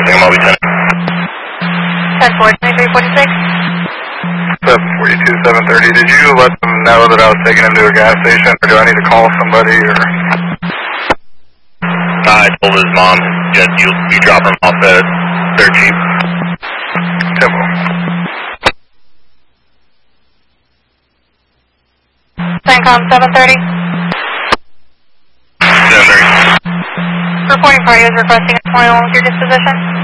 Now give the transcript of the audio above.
requesting a Moby 10. 10-4, 2346. 742, 730. Did you let them know that I was taking him to a gas station, or do I need to call somebody, or? I told his mom, you drop him off at their Jeep. Simple. 10-com, 730. 730. Reporting party is requesting a 21 with your disposition.